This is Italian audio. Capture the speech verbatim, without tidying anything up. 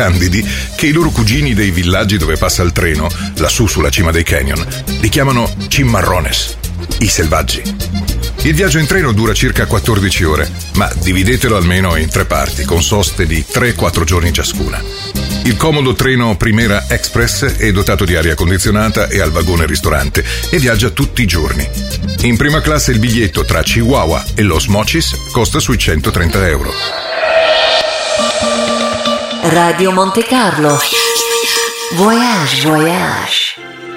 candidi che i loro cugini dei villaggi dove passa il treno, lassù sulla cima dei canyon, li chiamano cimarrones, i selvaggi. Il viaggio in treno dura circa quattordici ore, ma dividetelo almeno in tre parti, con soste di tre quattro giorni ciascuna. Il comodo treno Primera Express è dotato di aria condizionata e al vagone ristorante e viaggia tutti i giorni. In prima classe il biglietto tra Chihuahua e Los Mochis costa sui centotrenta euro. Radio Monte Carlo. Voyage, voyage.